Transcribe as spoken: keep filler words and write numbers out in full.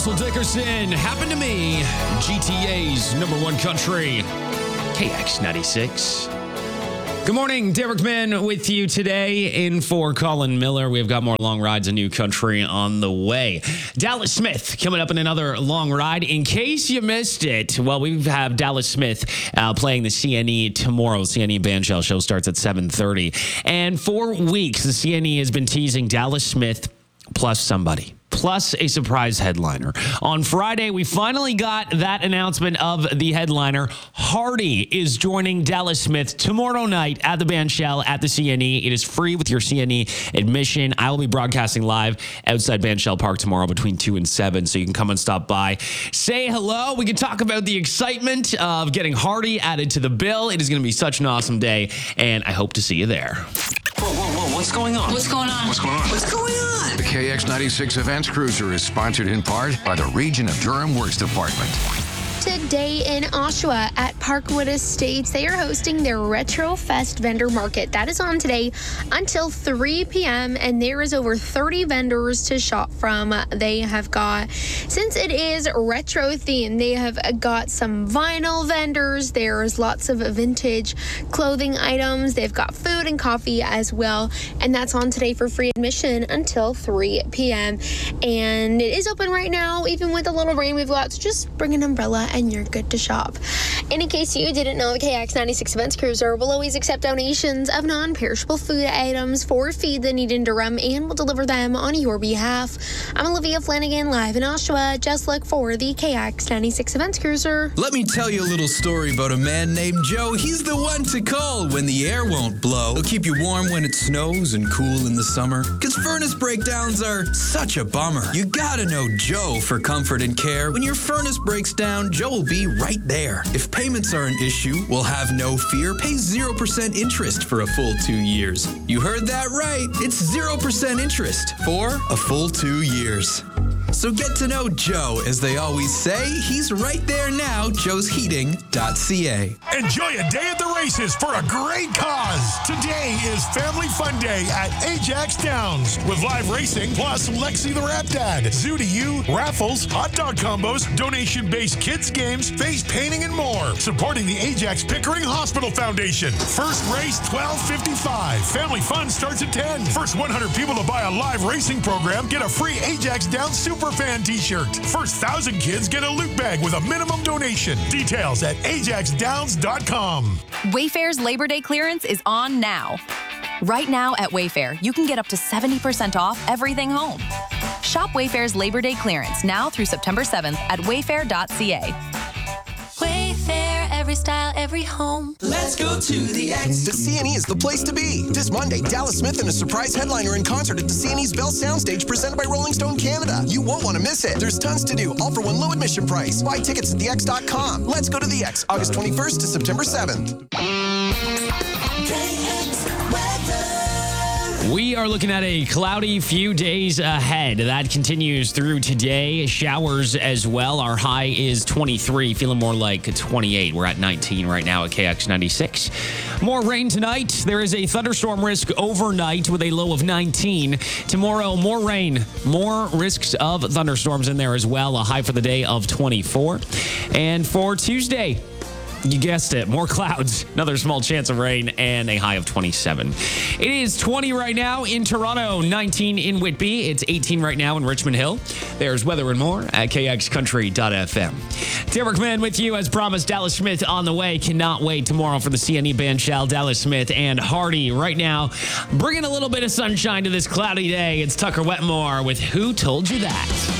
Russell Dickerson, Happened to Me, G T A's number one country, K X ninety-six. Good morning, Derek Mann with you today in for Colin Miller. We've got more long rides and new country on the way. Dallas Smith coming up in another long ride. In case you missed it, well, we have Dallas Smith uh, playing the C N E tomorrow. C N E Bandshell show starts at seven thirty. And for weeks, the C N E has been teasing Dallas Smith plus somebody, plus a surprise headliner. On Friday, we finally got that announcement of the headliner. Hardy is joining Dallas Smith tomorrow night at the Bandshell at the C N E. It is free with your C N E admission. I will be broadcasting live outside Bandshell Park tomorrow between two and seven, so you can come and stop by. Say hello. We can talk about the excitement of getting Hardy added to the bill. It is going to be such an awesome day, and I hope to see you there. Whoa, whoa, whoa, what's going on? What's going on? What's going on? What's going on? The K X ninety-six Events Cruiser is sponsored in part by the Region of Durham Works Department. Today in Oshawa at Parkwood Estates, they are hosting their Retro Fest vendor market. That is on today until three p.m. and there is over thirty vendors to shop from. They have got, since it is retro themed, they have got some vinyl vendors. There's lots of vintage clothing items. They've got food and coffee as well, and that's on today for free admission until three p.m. and it is open right now, even with a little rain we've got, so just bring an umbrella and you're good to shop. And in case you didn't know, the K X ninety-six Events Cruiser will always accept donations of non-perishable food items for Feed the Need in Durham and will deliver them on your behalf. I'm Olivia Flanagan, live in Oshawa. Just look for the K X ninety-six Events Cruiser. Let me tell you a little story about a man named Joe. He's the one to call when the air won't blow. He'll keep you warm when it snows and cool in the summer. Because furnace breakdowns are such a bummer. You gotta know Joe for comfort and care. When your furnace breaks down, Joe will be right there. If payments are an issue, we'll have no fear. Pay zero percent interest for a full two years. You heard that right. It's zero percent interest for a full two years. So get to know Joe. As they always say, he's right there now, joes heating dot c a. Enjoy a day at the races for a great cause. Today is Family Fun Day at Ajax Downs with live racing plus Lexi the Rap Dad, Zoo to You, raffles, hot dog combos, donation-based kids games, face painting, and more. Supporting the Ajax Pickering Hospital Foundation. First race twelve fifty-five. Family Fun starts at ten. First one hundred people to buy a live racing program get a free Ajax Downs Superfan t-shirt. First one thousand kids get a loot bag with a minimum donation. Details at ajax downs dot com. Wayfair's Labor Day clearance is on now. Right now at Wayfair, you can get up to seventy percent off everything home. Shop Wayfair's Labor Day clearance now through September seventh at wayfair dot c a. Wayfair, every style, every home. Let's go to the X. The C N E is the place to be. This Monday, Dallas Smith and a surprise headliner in concert at the C N E's Bell Soundstage presented by Rolling Stone Canada. You won't want to miss it. There's tons to do, all for one low admission price. Buy tickets at the x dot com. Let's go to the X, August twenty-first to September seventh. We are looking at a cloudy few days ahead. That continues through today. Showers as well. Our high is twenty-three, feeling more like twenty-eight. We're at nineteen right now at K X ninety-six. More rain tonight. There is a thunderstorm risk overnight with a low of nineteen. Tomorrow, more rain, more risks of thunderstorms in there as well. A high for the day of twenty-four. And for Tuesday, you guessed it, more clouds, another small chance of rain, and a high of twenty-seven. It is twenty right now in Toronto, nineteen in Whitby. It's eighteen right now in Richmond Hill. There's weather and more at k x country dot f m. Derek Mann with you, as promised. Dallas Smith on the way. Cannot wait tomorrow for the C N E Bandshell. Dallas Smith and Hardy right now, bringing a little bit of sunshine to this cloudy day. It's Tucker Wetmore with Who Told You That?